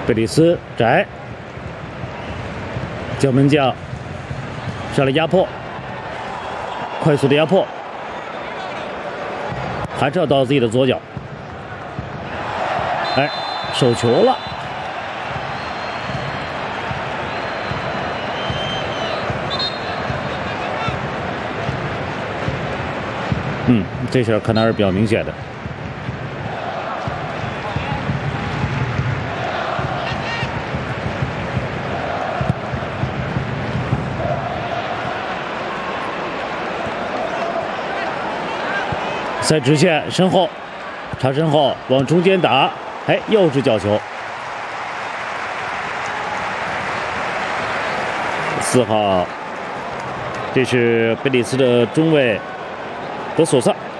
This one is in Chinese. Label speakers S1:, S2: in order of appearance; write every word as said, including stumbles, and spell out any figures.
S1: 贝里斯窄，叫门将上来压迫，快速的压迫，还是要到自己的左脚。哎，手球了。嗯，这下可能是比较明显的。在直线身后，插身后往中间打，哎，又是角球。四号，这是贝里斯的中卫德索萨。